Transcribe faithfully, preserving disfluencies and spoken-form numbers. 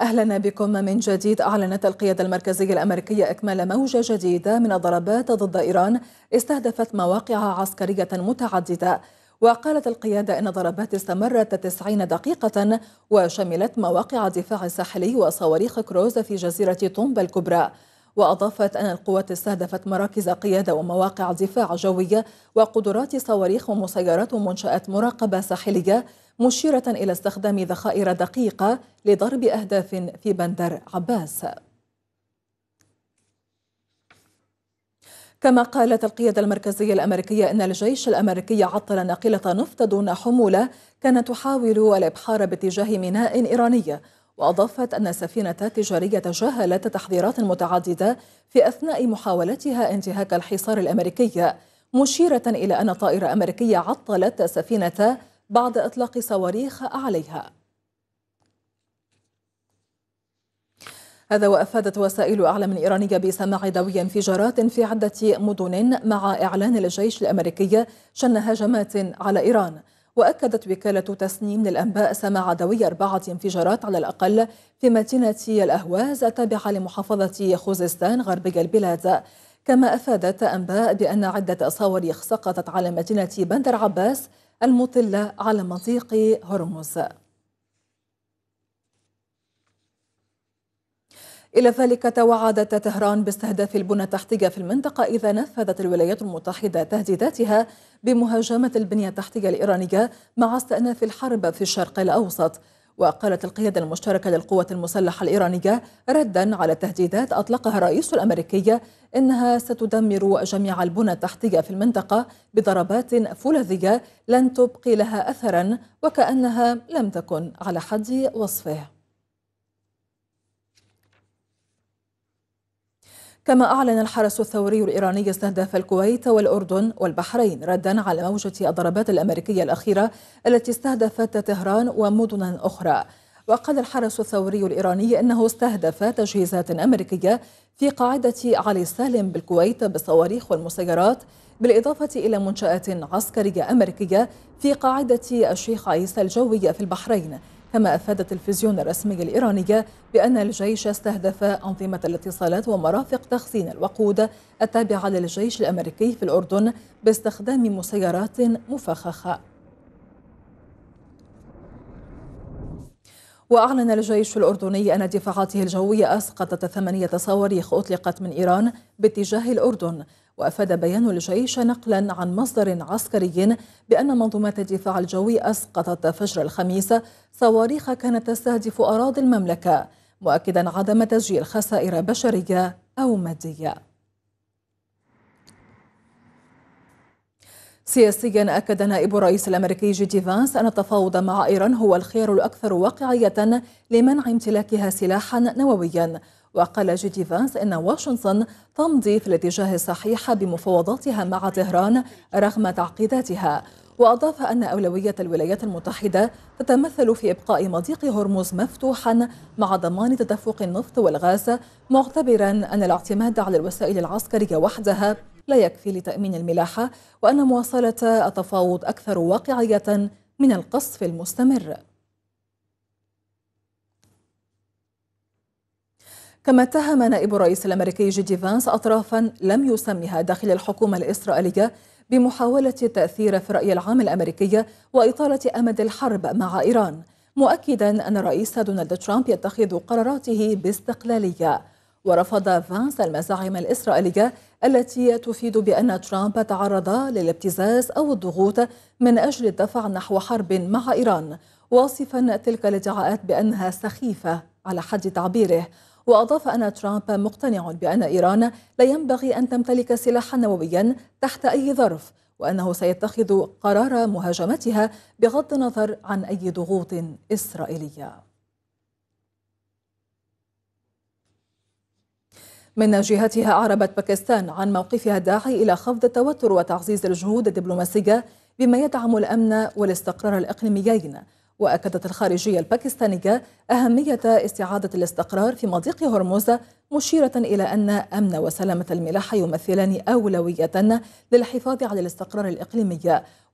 أهلا بكم من جديد. أعلنت القيادة المركزية الأمريكية إكمال موجة جديدة من الضربات ضد إيران استهدفت مواقع عسكرية متعددة. وقالت القيادة إن الضربات استمرت تسعين دقيقة وشملت مواقع الدفاع الساحلي وصواريخ كروز في جزيرة طومبا الكبرى. وأضافت أن القوات استهدفت مراكز قيادة ومواقع دفاع جوية وقدرات صواريخ ومسيرات ومنشآت مراقبة ساحلية، مشيرة إلى استخدام ذخائر دقيقة لضرب أهداف في بندر عباس. كما قالت القيادة المركزية الأمريكية أن الجيش الأمريكي عطل ناقلة نفط دون حمولة كانت تحاول الإبحار باتجاه ميناء إيراني. وأضافت أن السفينة التجارية تجاهلت تحذيرات متعددة في أثناء محاولتها انتهاك الحصار الأمريكي، مشيرة إلى أن طائرة أمريكية عطلت السفينة بعد إطلاق صواريخ عليها. هذا وأفادت وسائل أعلام إيرانية بسماع دوي انفجارات في عدة مدن مع إعلان الجيش الأمريكي شن هجمات على إيران. وأكدت وكالة تسنيم للأنباء سماع دوي أربعة انفجارات على الأقل في مدينة الأهواز التابعة لمحافظة خوزستان غربي البلاد. كما أفادت أنباء بأن عدة صواريخ سقطت على مدينة بندر عباس المطلة على مضيق هرمز. إلى ذلك توعدت طهران باستهداف البنى التحتية في المنطقة إذا نفذت الولايات المتحدة تهديداتها بمهاجمة البنية التحتية الإيرانية مع استئناف الحرب في الشرق الأوسط. وقالت القيادة المشتركة للقوات المسلحة الإيرانية ردا على التهديدات أطلقها الرئيس الأمريكي إنها ستدمر جميع البنى التحتية في المنطقة بضربات فولاذية لن تبقي لها أثرا، وكأنها لم تكن على حد وصفه. كما أعلن الحرس الثوري الإيراني استهداف الكويت والأردن والبحرين ردا على موجة الضربات الأمريكية الأخيرة التي استهدفت طهران ومدنا أخرى. وقال الحرس الثوري الإيراني أنه استهدف تجهيزات أمريكية في قاعدة علي سالم بالكويت بالصواريخ والمسيرات، بالإضافة إلى منشآت عسكرية أمريكية في قاعدة الشيخ عيسى الجوية في البحرين. كما أفاد التلفزيون الرسمي الإيراني بأن الجيش استهدف أنظمة الاتصالات ومرافق تخزين الوقود التابعة للجيش الأمريكي في الأردن باستخدام مسيرات مفخخة. وأعلن الجيش الأردني أن دفاعاته الجوية أسقطت ثمانية صواريخ أطلقت من إيران باتجاه الأردن. وأفاد بيان الجيش نقلا عن مصدر عسكري بأن منظومات الدفاع الجوي أسقطت فجر الخميس صواريخ كانت تستهدف أراضي المملكة، مؤكدا عدم تسجيل خسائر بشرية أو مادية. سياسيا أكد نائب الرئيس الأمريكي جي دي فانس أن التفاوض مع إيران هو الخيار الأكثر واقعية لمنع امتلاكها سلاحا نوويا. وقال جي دي فانس إن واشنطن تمضي في الاتجاه الصحيح بمفاوضاتها مع طهران رغم تعقيداتها. وأضاف أن أولوية الولايات المتحدة تتمثل في إبقاء مضيق هرمز مفتوحا مع ضمان تدفق النفط والغاز، معتبرا أن الاعتماد على الوسائل العسكرية وحدها لا يكفي لتأمين الملاحة، وأن مواصلة التفاوض أكثر واقعية من القصف المستمر. كما اتهم نائب الرئيس الأمريكي جي دي فانس أطرافا لم يسمها داخل الحكومة الإسرائيلية بمحاولة التأثير في الرأي العام الأمريكي وإطالة أمد الحرب مع إيران، مؤكدا أن الرئيس دونالد ترامب يتخذ قراراته باستقلالية. ورفض فانس المزاعم الإسرائيلية التي تفيد بأن ترامب تعرض للابتزاز أو الضغوط من أجل الدفع نحو حرب مع إيران، واصفا تلك الادعاءات بأنها سخيفة على حد تعبيره. وأضاف أن ترامب مقتنع بأن إيران لا ينبغي أن تمتلك سلاحا نوويا تحت أي ظرف، وأنه سيتخذ قرار مهاجمتها بغض النظر عن أي ضغوط إسرائيلية. من جهتها أعربت باكستان عن موقفها الداعي إلى خفض التوتر وتعزيز الجهود الدبلوماسية بما يدعم الأمن والاستقرار الإقليميين. وأكدت الخارجية الباكستانية أهمية استعادة الاستقرار في مضيق هرمز، مشيرة إلى أن أمن وسلامة الملاحة يمثلان أولوية للحفاظ على الاستقرار الإقليمي.